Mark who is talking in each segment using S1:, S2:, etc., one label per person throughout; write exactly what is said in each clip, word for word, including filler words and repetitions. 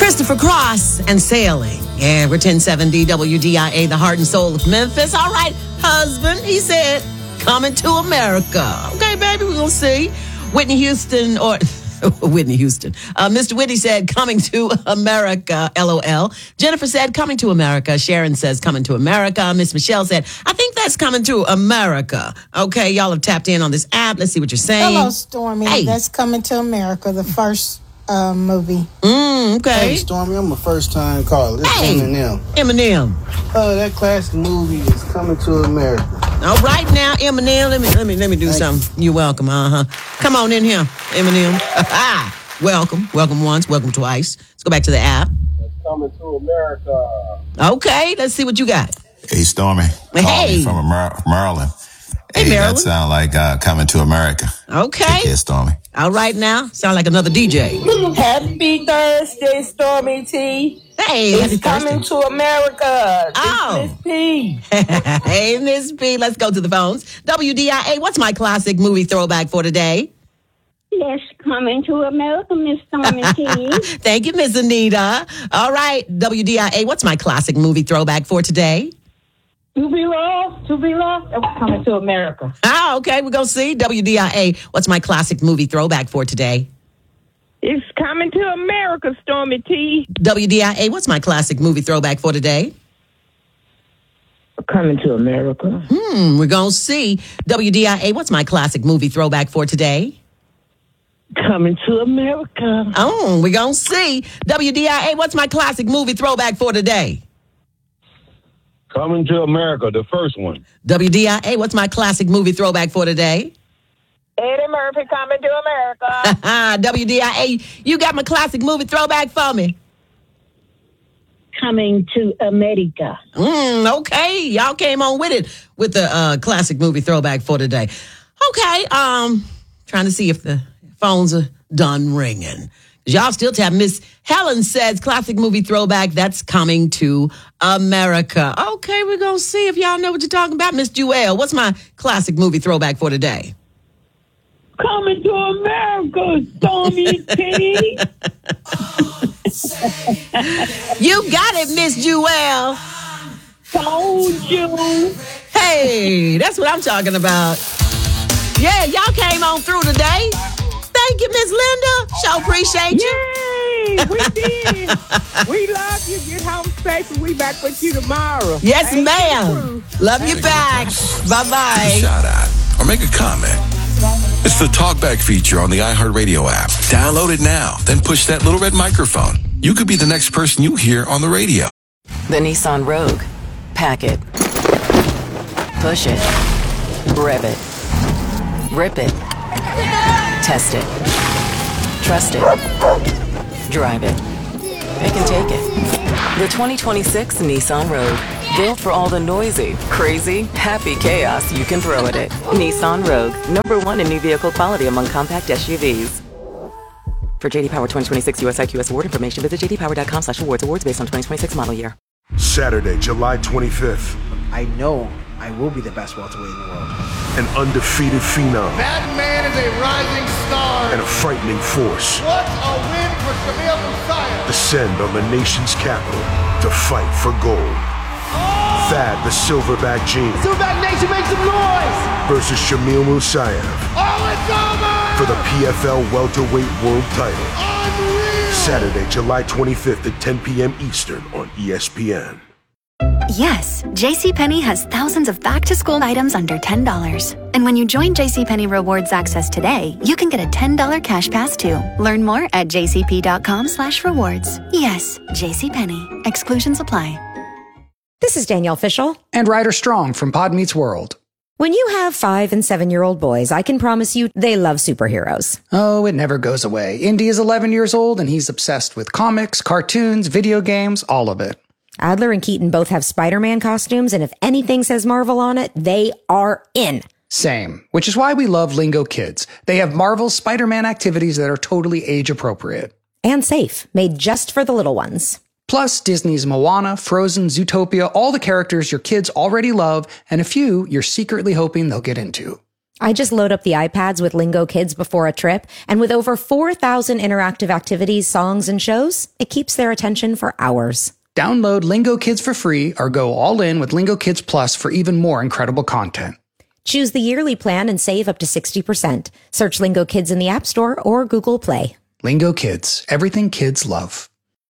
S1: Christopher Cross and Sailing. Yeah, we're ten seventy W D I A, the heart and soul of Memphis. All right, husband, he said, coming to America. Okay, baby, we're going to see. Whitney Houston, or Whitney Houston. Uh, Mister Whitney said, coming to America, L O L. Jennifer said, coming to America. Sharon says, coming to America. Miss Michelle said, I think that's coming to America. Okay, y'all have tapped in on this app. Let's see what you're saying.
S2: Hello, Stormy.
S1: Hey.
S2: That's coming to America, the first uh, movie.
S1: Mm, okay.
S3: Hey, Stormy, I'm a first-time caller. This
S1: Hey.
S3: is Eminem.
S1: Eminem.
S3: Uh, that classic movie is coming to America.
S1: All right now, Eminem. Let me let me let me do
S3: Thank
S1: something. You're welcome. Uh huh. Come on in here, Eminem. welcome, welcome once, welcome twice. Let's go back to the app.
S3: It's coming to America.
S1: Okay, let's see what you got.
S4: Hey, Stormy.
S1: Hey.
S4: Calling from Amer- Maryland.
S1: Hey,
S4: hey
S1: Maryland.
S4: That sound like uh, coming to America.
S1: Okay.
S4: Take care, Stormy.
S1: All right now, sound like another D J.
S5: Happy Thursday, Stormy T.
S1: Hey,
S5: It's
S1: happy
S5: coming
S1: Thursday.
S5: to America. This
S1: Oh.
S5: Miss P.
S1: Hey, Miss P, let's go to the phones. W D I A, what's my classic movie throwback for today?
S6: Yes, coming to America, Miss Stormy T.
S1: Thank you, Miss Anita. All right, W D I A, what's my classic movie throwback for today?
S5: To be loved, to be loved. It's coming to America.
S1: Ah, okay, we're going to see. W D I A, what's my classic movie throwback for today?
S5: It's coming to America, Stormy T.
S1: W D I A, what's my classic movie throwback for today?
S5: Coming to America.
S1: Hmm, we're going to see. W D I A, what's my classic movie throwback for today?
S5: Coming to America.
S1: Oh, we're going to see. W D I A, what's my classic movie throwback for today?
S7: Coming to America, the first one.
S1: W D I A, what's my classic movie throwback for today?
S5: Eddie Murphy coming to America.
S1: W D I A, you got my classic movie throwback for me.
S6: Coming to America.
S1: Mm, okay, y'all came on with it with the uh, classic movie throwback for today. Okay, um, trying to see if the phones are done ringing. Y'all still tap. Miss Helen says classic movie throwback, that's coming to America. Okay, we're going to see if y'all know what you're talking about. Miss Jewel, what's my classic movie throwback for today?
S5: Coming to America, Stormy T.
S1: You got it, Miss Jewel.
S5: Told you.
S1: Hey, that's what I'm talking about. Yeah, y'all came on through today. Thank you, Miss Linda. Sure appreciate you.
S5: Yay, we did. We love you. Get home safe, and we back with you tomorrow.
S1: Yes,
S5: Ain't
S1: ma'am. Love you back. Bye-bye.
S8: Shout out or make a comment. It's the Talkback feature on the iHeartRadio app. Download it now, then push that little red microphone. You could be the next person you hear on the radio.
S9: The Nissan Rogue. Pack it. Push it. Rev it. Rip it. Test it. Trust it. Drive it. It can take it. The twenty twenty-six Nissan Rogue. Built for all the noisy, crazy, happy chaos you can throw at it. Nissan Rogue. Number one in new vehicle quality among compact S U Vs. For J D Power twenty twenty-six U S I Q S award information, visit j d power dot com slash awards. Awards based on twenty twenty-six model year.
S10: Saturday, July twenty-fifth.
S11: I know I will be the best welterweight in the world.
S10: An undefeated phenom.
S12: That man is a rising star.
S10: And a frightening force.
S12: What a win for Shamil Musayev.
S10: Descend on the nation's capital to fight for gold.
S12: Oh!
S10: Thad the Silverback Gene.
S12: Silverback Nation, make some noise!
S10: Versus Shamil Musayev.
S12: Oh, it's over!
S10: For the P F L welterweight world title.
S12: Unreal!
S10: Saturday, July twenty-fifth at ten p.m. Eastern on E S P N.
S13: Yes, JCPenney has thousands of back-to-school items under ten dollars. And when you join JCPenney Rewards Access today, you can get a ten dollars cash pass too. Learn more at jcp.com slash rewards. Yes, JCPenney. Exclusions apply.
S14: This is Danielle Fishel.
S15: And Ryder Strong from Pod Meets World.
S14: When you have five and seven-year-old boys, I can promise you they love superheroes.
S15: Oh, it never goes away. Indy is eleven years old, and he's obsessed with comics, cartoons, video games, all of it.
S14: Adler and Keaton both have Spider-Man costumes, and if anything says Marvel on it, they are in.
S15: Same, which is why we love Lingo Kids. They have Marvel's Spider-Man activities that are totally age-appropriate.
S14: And safe, made just for the little ones.
S15: Plus, Disney's Moana, Frozen, Zootopia, all the characters your kids already love, and a few you're secretly hoping they'll get into.
S14: I just load up the iPads with Lingo Kids before a trip, and with over four thousand interactive activities, songs, and shows, it keeps their attention for hours.
S15: Download Lingo Kids for free or go all in with Lingo Kids Plus for even more incredible content.
S14: Choose the yearly plan and save up to sixty percent. Search Lingo Kids in the App Store or Google Play.
S15: Lingo Kids, everything kids love.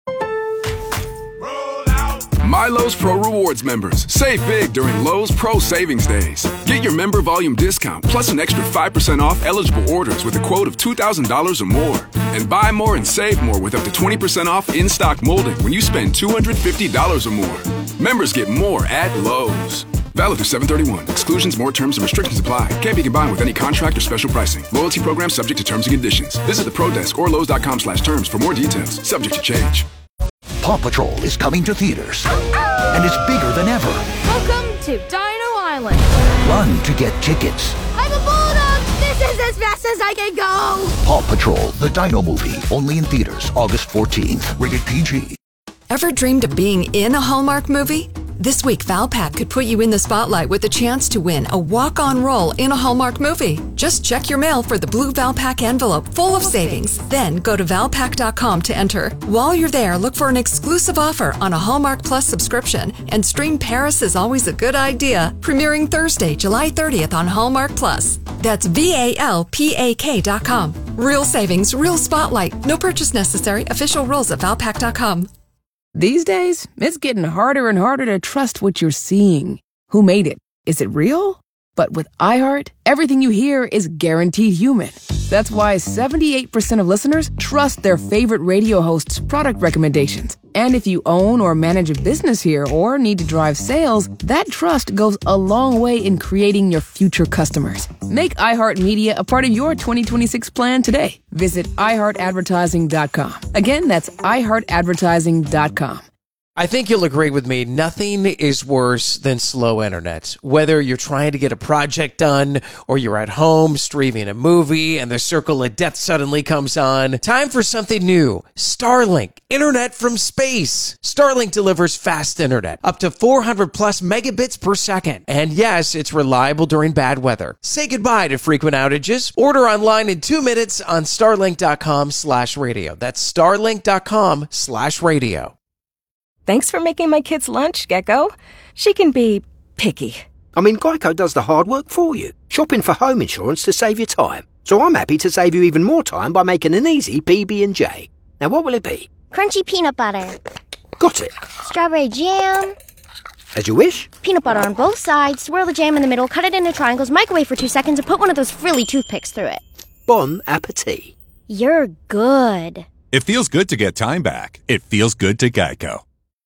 S16: My Lowe's Pro Rewards members, save big during Lowe's Pro Savings Days. Get your member volume discount plus an extra five percent off eligible orders with a quote of two thousand dollars or more. And buy more and save more with up to twenty percent off in-stock molding when you spend two hundred fifty dollars or more. Members get more at Lowe's. Valid through seven thirty-one. Exclusions, more terms, and restrictions apply. Can't be combined with any contract or special pricing. Loyalty program subject to terms and conditions. Visit the Pro Desk or Lowe's.com slash terms for more details. Subject to change.
S17: Paw Patrol is coming to theaters, and it's bigger than ever.
S18: Welcome to Dino Island.
S17: Run to get tickets.
S18: I'm a bulldog. This is as fast as I can go.
S17: Paw Patrol, the Dino movie, only in theaters August fourteenth. Rated P G.
S19: Ever dreamed of being in a Hallmark movie? This week, Valpak could put you in the spotlight with a chance to win a walk-on role in a Hallmark movie. Just check your mail for the blue Valpak envelope full of savings. Then go to valpak dot com to enter. While you're there, look for an exclusive offer on a Hallmark Plus subscription and stream Paris is Always a Good Idea, premiering Thursday, July thirtieth on Hallmark Plus. That's V A L P A K dot com. Real savings, real spotlight. No purchase necessary. Official rules at valpak dot com.
S5: These days, it's getting harder and harder to trust what you're seeing. Who made it? Is it real? But with iHeart, everything you hear is guaranteed human. That's why seventy-eight percent of listeners trust their favorite radio host's product recommendations. And if you own or manage a business here or need to drive sales, that trust goes a long way in creating your future customers. Make iHeartMedia a part of your twenty twenty-six plan today. Visit i heart advertising dot com. Again, that's i heart advertising dot com.
S20: I think you'll agree with me. Nothing is worse than slow internet. Whether you're trying to get a project done or you're at home streaming a movie and the circle of death suddenly comes on. Time for something new. Starlink. Internet from space. Starlink delivers fast internet. Up to four hundred plus megabits per second. And yes, it's reliable during bad weather. Say goodbye to frequent outages. Order online in two minutes on starlink dot com slash radio. That's starlink dot com slash radio.
S21: Thanks for making my kids' lunch, Gecko. She can be picky.
S11: I mean, Geico does the hard work for you. Shopping for home insurance to save you time. So I'm happy to save you even more time by making an easy P B and J. Now, what will it be?
S22: Crunchy peanut butter.
S11: Got it.
S22: Strawberry jam.
S11: As you wish.
S22: Peanut butter on both sides, swirl the jam in the middle, cut it into triangles, microwave for two seconds, and put one of those frilly toothpicks through it.
S11: Bon appetit.
S22: You're good.
S23: It feels good to get time back. It feels good to Geico.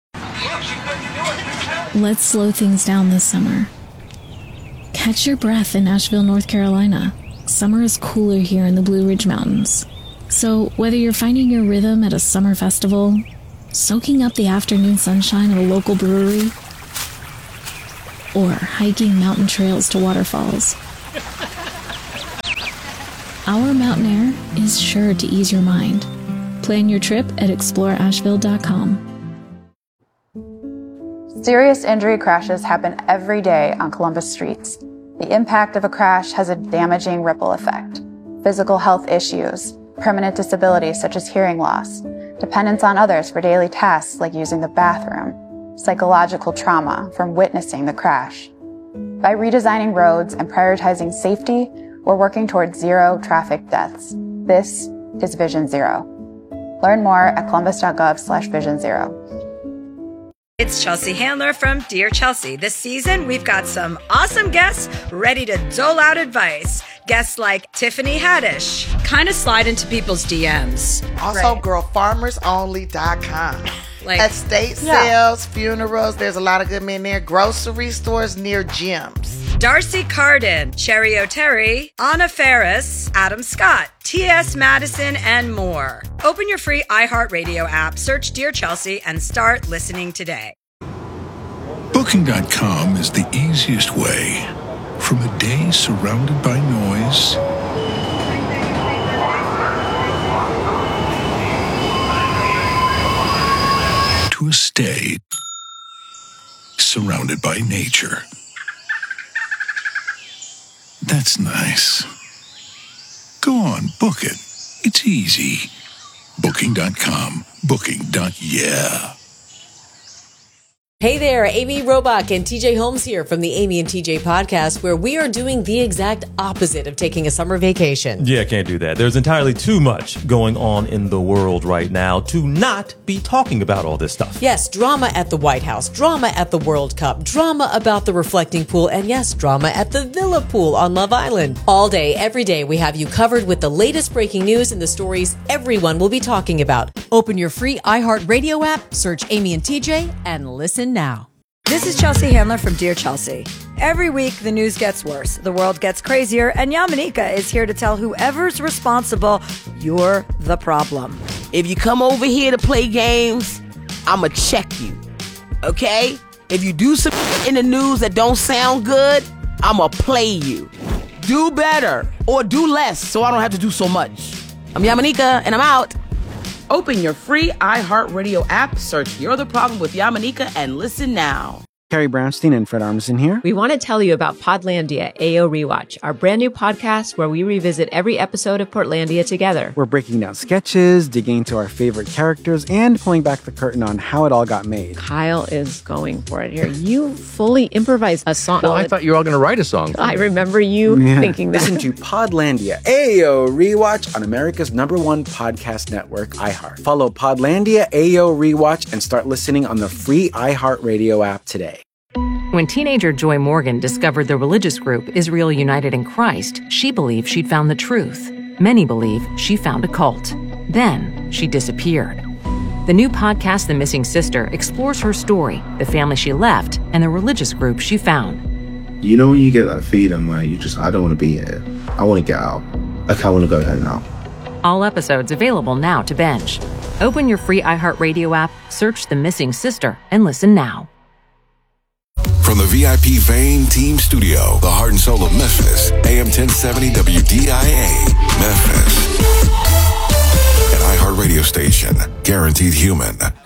S24: Let's slow things down this summer. Catch your breath in Asheville, North Carolina. Summer is cooler here in the Blue Ridge Mountains. So whether you're finding your rhythm at a summer festival, soaking up the afternoon sunshine at a local brewery, or hiking mountain trails to waterfalls, our mountain air is sure to ease your mind. Plan your trip at explore asheville dot com.
S25: Serious injury crashes happen every day on Columbus streets. The impact of a crash has a damaging ripple effect. Physical health issues, permanent disabilities such as hearing loss, dependence on others for daily tasks like using the bathroom, psychological trauma from witnessing the crash. By redesigning roads and prioritizing safety, we're working towards zero traffic deaths. This is Vision Zero. Learn more at columbus.gov slash vision zero.
S26: It's Chelsea Handler from Dear Chelsea. This season, we've got some awesome guests ready to dole out advice. Guests like Tiffany Haddish. Kind of slide into people's D Ms.
S27: Also, right. girl farmers only dot com.
S26: Like,
S27: estate
S26: yeah.
S27: sales, funerals, there's a lot of good men there. Grocery stores near gyms.
S26: Darcy Carden, Cherry O'Terry, Anna Ferris, Adam Scott, T S Madison, and more. Open your free iHeartRadio app, search Dear Chelsea, and start listening today.
S28: Booking dot com is the easiest way. From a day surrounded by noise to a stay surrounded by nature. That's nice. Go on, book it. It's easy. Booking dot com. Booking. Yeah.
S1: Hey there, Amy Robach and T J Holmes here from the Amy and T J podcast, where we are doing the exact opposite of taking a summer vacation.
S2: Yeah, can't do that. There's entirely too much going on in the world right now to not be talking about all this stuff.
S1: Yes, drama at the White House, drama at the World Cup, drama about the reflecting pool, and yes, drama at the Villa Pool on Love Island. All day, every day, we have you covered with the latest breaking news and the stories everyone will be talking about. Open your free iHeartRadio app, search Amy and T J, and listen now.
S26: This is Chelsea Handler from Dear Chelsea. Every week, the news gets worse, the world gets crazier, and Yamanika is here to tell whoever's responsible, you're the problem.
S3: If you come over here to play games, I'ma check you, okay? If you do some in the news that don't sound good, I'ma play you. Do better, or do less, so I don't have to do so much. I'm Yamanika, and I'm out. Open your free iHeartRadio app, search You're the Problem with Yamanika, and listen now.
S4: Carrie Brownstein and Fred Armisen here.
S6: We want to tell you about Podlandia A O Rewatch, our brand new podcast where we revisit every episode of Portlandia together.
S4: We're breaking down sketches, digging into our favorite characters, and pulling back the curtain on how it all got made.
S6: Kyle is going for it here. You fully improvised a song.
S7: Well, I thought you were all going to write a song.
S6: I remember you yeah. thinking that.
S4: Listen to Podlandia A O Rewatch on America's number one podcast network, iHeart. Follow Podlandia A O Rewatch and start listening on the free iHeartRadio app today.
S8: When teenager Joy Morgan discovered the religious group Israel United in Christ, she believed she'd found the truth. Many believe she found a cult. Then she disappeared. The new podcast, The Missing Sister, explores her story, the family she left, and the religious group she found.
S9: You know when you get that feeling where you just, I don't want to be here. I want to get out. Like, I want to go home now.
S8: All episodes available now to binge. Open your free iHeartRadio app, search The Missing Sister, and listen now.
S29: From the V I P Vane Team Studio, the heart and soul of Memphis, A M ten seventy W D I A, Memphis. An iHeart radio station, guaranteed human.